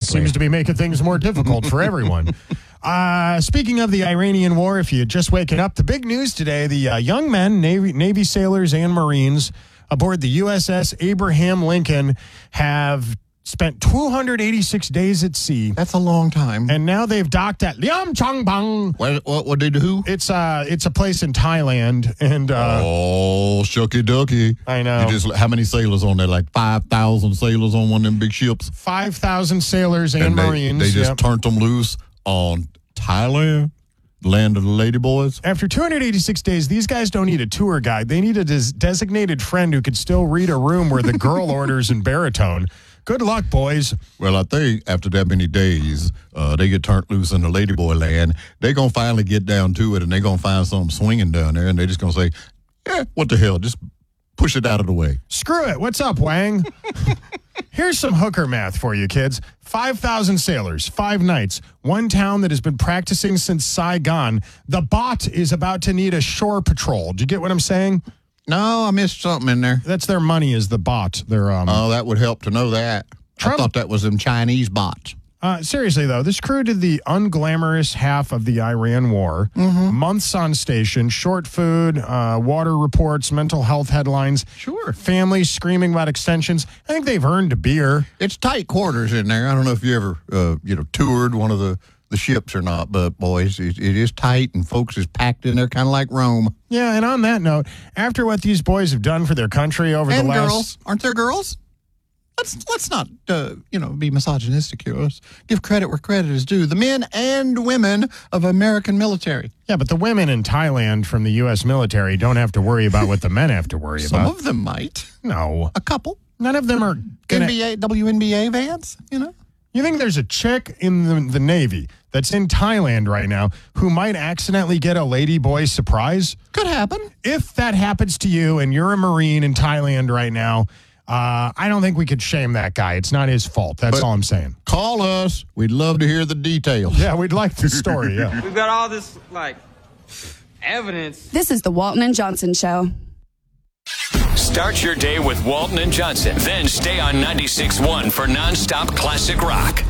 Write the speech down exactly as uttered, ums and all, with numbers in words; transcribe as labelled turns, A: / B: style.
A: seems to be making things more difficult for everyone. Uh, speaking of the Iranian war, if you're just waking up, the big news today, the uh, young men, Navy, Navy sailors and Marines aboard the U S S Abraham Lincoln have spent two hundred eighty-six days at sea.
B: That's a long time.
A: And now they've docked at Liam Changbang.
B: What, what, what did who?
A: It's, uh, it's a place in Thailand. And uh,
B: Oh, shucky ducky.
A: I know.
B: You just, how many sailors on there? Like five thousand sailors on one of them big ships?
A: five thousand sailors and,
B: and they,
A: Marines.
B: They just
A: yep.
B: turned them loose on Thailand, land of the ladyboys.
A: After two hundred eighty-six days, these guys don't need a tour guide. They need a des- designated friend who could still read a room where the girl orders in baritone. Good luck, boys.
B: Well, I think after that many days, uh, they get turned loose in the ladyboy land. They're going to finally get down to it, and they're going to find something swinging down there, and they're just going to say, eh, what the hell, just push it out of the way.
A: Screw it. What's up, Wang? Here's some hooker math for you, kids. five thousand sailors, five nights, one town that has been practicing since Saigon. The bot is about to need a shore patrol. Do you get what I'm saying?
B: No, I missed something in there.
A: That's their money is the bot. Their, um,
B: Oh, that would help to know that.
A: Trump-
B: I thought that was them Chinese bots.
A: Uh, seriously, though, this crew did the unglamorous half of the Iran war.
B: Mm-hmm.
A: Months on station, short food, uh, water reports, mental health headlines.
B: Sure.
A: Families screaming about extensions. I think they've earned a beer.
B: It's tight quarters in there. I don't know if you ever, uh, you know, toured one of the, the ships or not, but boys, it, it is tight and folks is packed in there kind of like Rome.
A: Yeah, and on that note, after what these boys have done for their country over
B: and
A: the last...
B: girls. Aren't there girls? Let's, let's not, uh, you know, be misogynistic here. Let's give credit where credit is due. The men and women of American military.
A: Yeah, but the women in Thailand from the U S military don't have to worry about what the men have to worry
B: Some
A: about.
B: of them might.
A: No.
B: A couple.
A: None of them are gonna...
B: N B A, W N B A vans, you know?
A: You think there's a chick in the, the Navy that's in Thailand right now who might accidentally get a lady boy surprise?
B: Could happen.
A: If that happens to you and you're a Marine in Thailand right now, uh, I don't think we could shame that guy. It's not his fault. That's
B: But-
A: all I'm saying.
B: Call us. We'd love to hear the details.
A: Yeah, we'd like the story, yeah.
C: We've got all this, like, evidence.
D: This is the Walton and Johnson Show.
E: Start your day with Walton and Johnson. Then stay on ninety-six point one for nonstop classic rock.